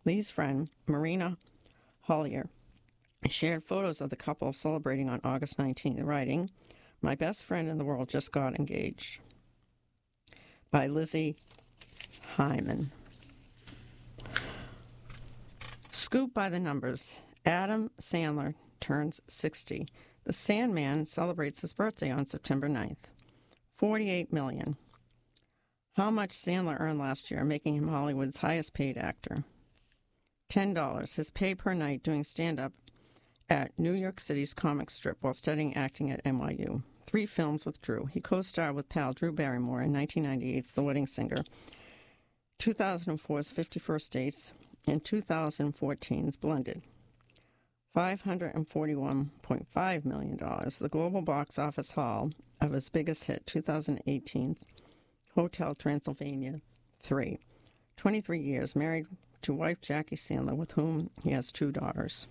Lee's friend, Marina Hollier, shared photos of the couple celebrating on August 19th, writing, "My best friend in the world just got engaged," by Lizzie Hyman. Scoop by the numbers. Adam Sandler turns 60. The Sandman celebrates his birthday on September 9th. $48 million. How much Sandler earned last year, making him Hollywood's highest paid actor? $10. His pay per night doing stand-up at New York City's comic strip while studying acting at NYU. 3 films with Drew. He co-starred with pal Drew Barrymore in 1998's The Wedding Singer, 2004's 50 First Dates, and 2014's Blended. $541.5 million. The global box office haul of his biggest hit, 2018's Hotel Transylvania 3. 23 years, married to wife Jackie Sandler, with whom he has 2 daughters.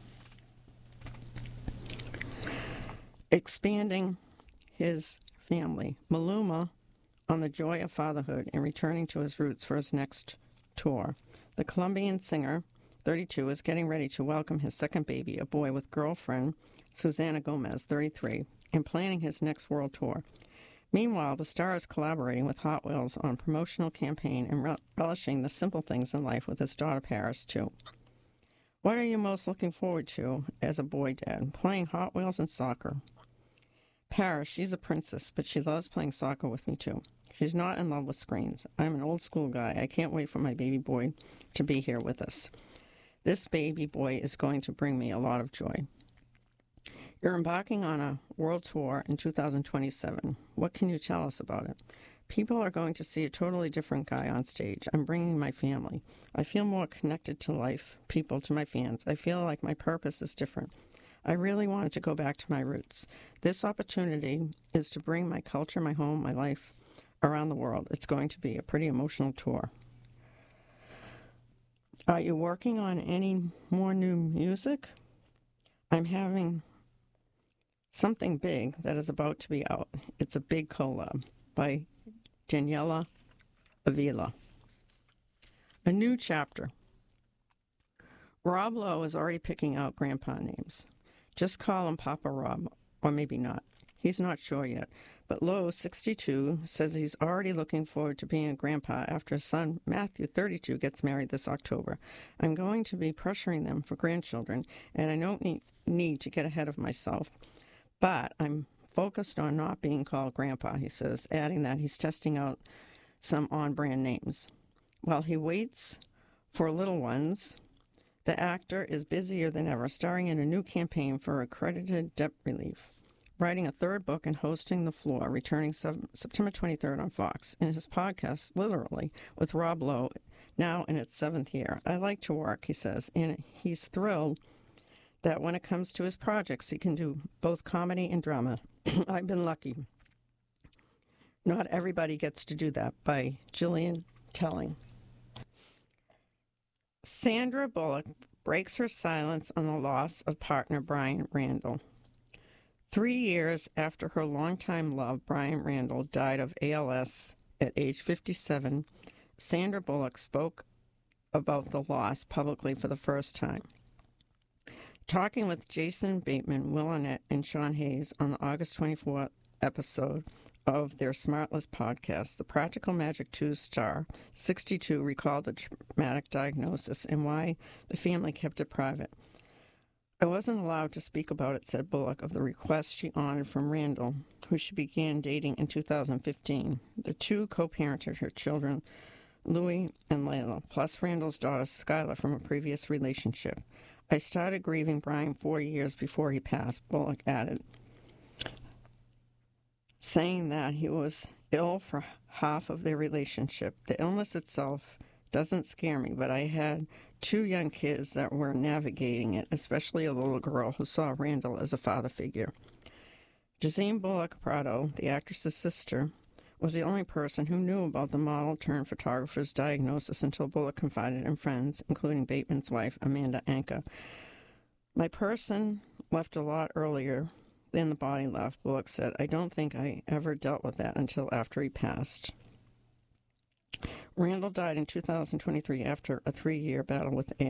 Expanding his family. Maluma on the joy of fatherhood and returning to his roots for his next tour. The Colombian singer, 32, is getting ready to welcome his second baby, a boy, with girlfriend Susana Gomez, 33, and planning his next world tour. Meanwhile, the star is collaborating with Hot Wheels on a promotional campaign and relishing the simple things in life with his daughter Paris, too. What are you most looking forward to as a boy dad? Playing Hot Wheels and soccer. Paris, she's a princess, but she loves playing soccer with me, too. She's not in love with screens. I'm an old school guy. I can't wait for my baby boy to be here with us. This baby boy is going to bring me a lot of joy. You're embarking on a world tour in 2027. What can you tell us about it? People are going to see a totally different guy on stage. I'm bringing my family. I feel more connected to life, people, to my fans. I feel like my purpose is different. I really wanted to go back to my roots. This opportunity is to bring my culture, my home, my life around the world. It's going to be a pretty emotional tour. Are you working on any more new music? I'm having something big that is about to be out. It's a big collab by Daniela Avila. A new chapter. Rob Lowe is already picking out grandpa names. Just call him Papa Rob, or maybe not. He's not sure yet. But Lowe, 62, says he's already looking forward to being a grandpa after his son, Matthew, 32, gets married this October. I'm going to be pressuring them for grandchildren, and I don't need to get ahead of myself. But I'm focused on not being called grandpa, he says, adding that he's testing out some on-brand names. While he waits for little ones, the actor is busier than ever, starring in a new campaign for accredited debt relief, writing a 3rd book and hosting The Floor, returning September 23rd on Fox. In his podcast, Literally, with Rob Lowe, now in its 7th year. I like to work, he says, and he's thrilled that when it comes to his projects, he can do both comedy and drama. I've been lucky. Not everybody gets to do that, by Gillian Telling. Sandra Bullock breaks her silence on the loss of partner Brian Randall. 3 years after her longtime love, Brian Randall, died of ALS at age 57, Sandra Bullock spoke about the loss publicly for the first time. Talking with Jason Bateman, Will Arnett, and Sean Hayes on the August 24th episode of their Smartless podcast, the Practical Magic 2 star, 62, recalled the traumatic diagnosis and why the family kept it private. I wasn't allowed to speak about it, said Bullock, of the request she honored from Randall, who she began dating in 2015. The two co-parented her children, Louie and Layla, plus Randall's daughter, Skylar, from a previous relationship. I started grieving Brian 4 years before he passed, Bullock added, saying that he was ill for half of their relationship. The illness itself doesn't scare me, but I had 2 young kids that were navigating it, especially a little girl who saw Randall as a father figure. Jazine Bullock Prado, the actress's sister, was the only person who knew about the model-turned-photographer's diagnosis until Bullock confided in friends, including Bateman's wife, Amanda Anka. My person left a lot earlier than the body left, Bullock said. I don't think I ever dealt with that until after he passed. Randall died in 2023 after a 3-year battle with